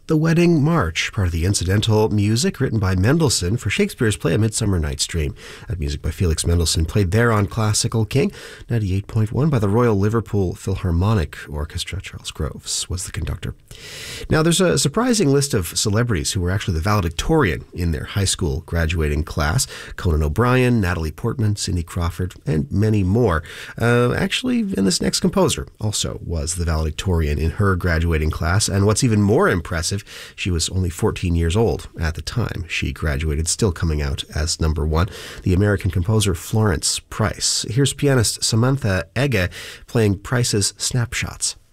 The Wedding March, part of the incidental music written by Mendelssohn for Shakespeare's play A Midsummer Night's Dream. That music by Felix Mendelssohn, played there on Classical King 98.1 by the Royal Liverpool Philharmonic Orchestra. Charles Groves was the conductor. Now, there's a surprising list of celebrities who were actually the valedictorian in their high school graduating class. Conan O'Brien, Natalie Portman, Cindy Crawford, and many more. Actually, and this next composer also was the valedictorian in her graduating class. And what's even more impressive, she was only 14 years old at the time she graduated, still coming out as number one. The American composer Florence Price. Here's pianist Samantha Ege playing Price's Snapshots.